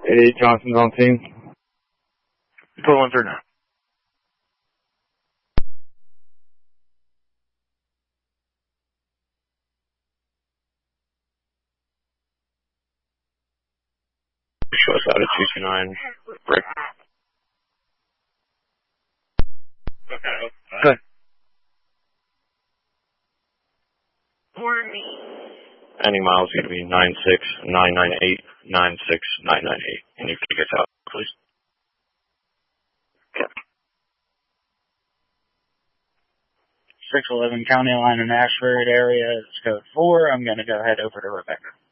88 Johnson's on scene. Pull 1 through now. Show us out at 229. Break. Good. Ending miles going to be 96998, 96998. Can you figure it out, please? Okay. 611 County Line in Ashford area is code 4. I'm going to go head over to Rebecca.